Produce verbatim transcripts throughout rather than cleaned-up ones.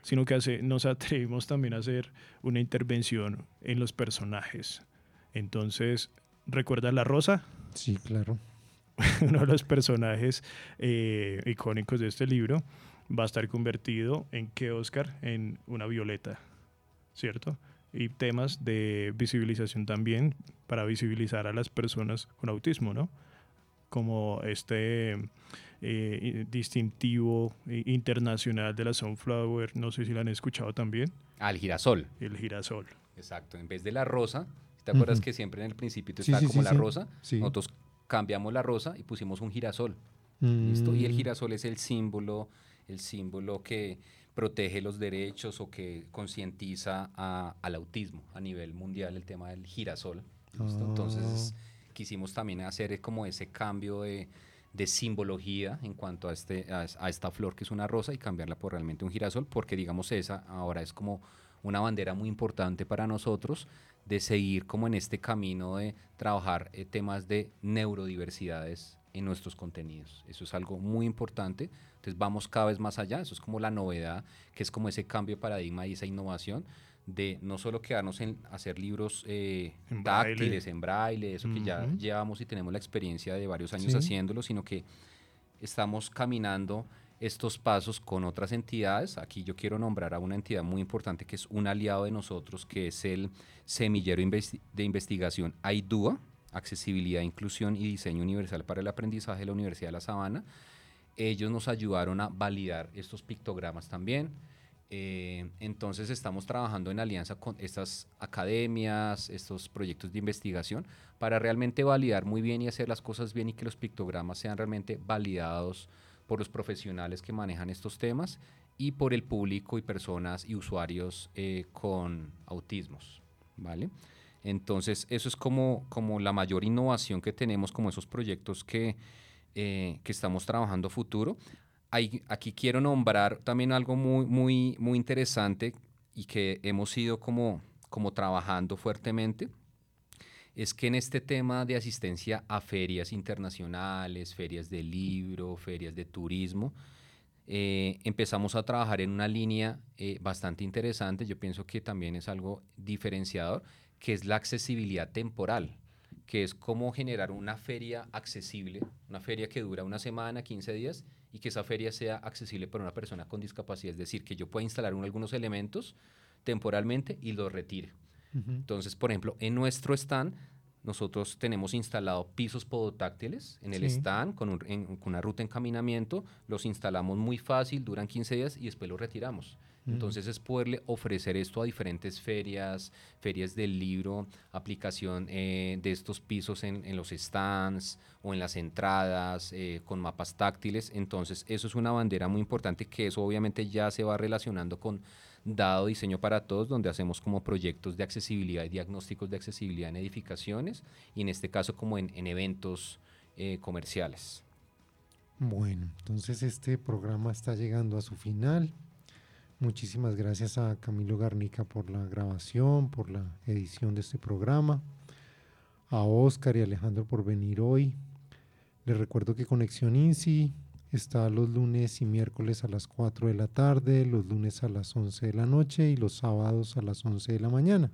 sino que hace, nos atrevimos también a hacer una intervención en los personajes. Entonces, ¿recuerdas La Rosa? Sí, claro. Uno de los personajes eh, icónicos de este libro va a estar convertido en que Oscar en una violeta, ¿cierto? Y temas de visibilización también para visibilizar a las personas con autismo, ¿no? Como este eh, distintivo internacional de la Sunflower, no sé si la han escuchado también. Al girasol. El girasol. Exacto, en vez de la rosa, ¿te Ujú. acuerdas que siempre en el principio Sí, estaba sí, como sí, la sí. rosa? Sí. Nosotros cambiamos la rosa y pusimos un girasol. Mm. ¿Listo? Y el girasol es el símbolo, el símbolo que protege los derechos o que concientiza a- al autismo a nivel mundial, el tema del girasol. ¿Listo? Ah. Entonces quisimos también hacer como ese cambio de, de simbología en cuanto a, este, a, a esta flor que es una rosa y cambiarla por realmente un girasol, porque digamos esa ahora es como una bandera muy importante para nosotros de seguir como en este camino de trabajar eh, temas de neurodiversidades en nuestros contenidos. Eso es algo muy importante. Entonces vamos cada vez más allá. Eso es como la novedad, que es como ese cambio de paradigma y esa innovación de no solo quedarnos en hacer libros eh, En táctiles, braille. en braille, eso que ya Ujú. llevamos y tenemos la experiencia de varios años Sí. haciéndolo, sino que estamos caminando estos pasos con otras entidades. Aquí yo quiero nombrar a una entidad muy importante que es un aliado de nosotros, que es el Semillero Investi- de Investigación AIDUA, Accesibilidad, Inclusión y Diseño Universal para el Aprendizaje de la Universidad de La Sabana. Ellos nos ayudaron a validar estos pictogramas también. Eh, entonces estamos trabajando en alianza con estas academias, estos proyectos de investigación, para realmente validar muy bien y hacer las cosas bien y que los pictogramas sean realmente validados por los profesionales que manejan estos temas y por el público y personas y usuarios eh, con autismos, ¿vale? Entonces eso es como, como la mayor innovación que tenemos, como esos proyectos que, eh, que estamos trabajando a futuro. Hay, aquí quiero nombrar también algo muy, muy, muy interesante y que hemos ido como, como trabajando fuertemente, es que en este tema de asistencia a ferias internacionales, ferias de libro, ferias de turismo, eh, empezamos a trabajar en una línea eh, bastante interesante. Yo pienso que también es algo diferenciador, que es la accesibilidad temporal, que es cómo generar una feria accesible, una feria que dura una semana, quince días, y que esa feria sea accesible para una persona con discapacidad, es decir, que yo pueda instalar un, algunos elementos temporalmente y los retire. Ujú. Entonces, por ejemplo, en nuestro stand nosotros tenemos instalado pisos podotáctiles en el Sí. stand con, un, en, con una ruta de encaminamiento, los instalamos muy fácil, duran quince días y después los retiramos. Mm. Entonces es poderle ofrecer esto a diferentes ferias, ferias del libro, aplicación eh, de estos pisos en, en los stands o en las entradas, eh, con mapas táctiles. Entonces eso es una bandera muy importante, que eso obviamente ya se va relacionando con Dado Diseño para Todos, donde hacemos como proyectos de accesibilidad y diagnósticos de accesibilidad en edificaciones y en este caso como en, en eventos eh, comerciales. Bueno, entonces este programa está llegando a su final. Muchísimas gracias a Camilo Garnica por la grabación, por la edición de este programa, a Oscar y Alejandro por venir hoy. Les recuerdo que Conexión INSI está los lunes y miércoles a las cuatro de la tarde, los lunes a las once de la noche y los sábados a las once de la mañana.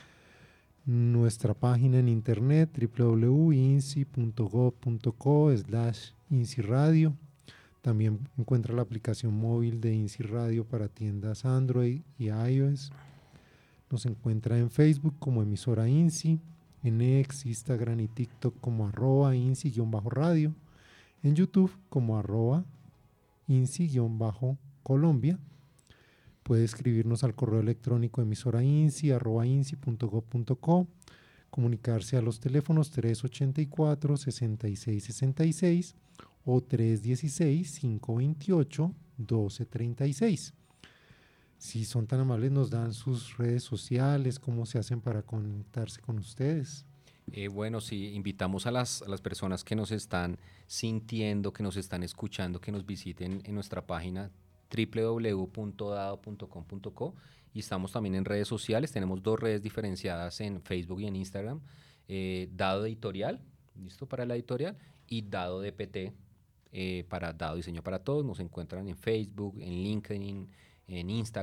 Nuestra página en internet w w w punto insi punto gov punto co slash insi radio. También encuentra la aplicación móvil de INSI Radio para tiendas Android y iOS. Nos encuentra en Facebook como emisora INSI, en X, Instagram y TikTok como arroba INSI-radio, en YouTube como arroba INSI-Colombia. Puede escribirnos al correo electrónico emisora INSI arroba insi punto gov punto co, comunicarse a los teléfonos tres ochenta y cuatro, sesenta y seis sesenta y seis o tres dieciséis, cinco veintiocho, doce treinta y seis. Si son tan amables, nos dan sus redes sociales, cómo se hacen para conectarse con ustedes. Eh, bueno, sí, invitamos a las, a las personas que nos están sintiendo, que nos están escuchando, que nos visiten en nuestra página w w w punto dado punto com punto co y estamos también en redes sociales. Tenemos dos redes diferenciadas en Facebook y en Instagram. Eh, Dado Editorial, listo para la editorial, y Dado D P T, eh, para Dado Diseño para Todos. Nos encuentran en Facebook, en LinkedIn, en Instagram.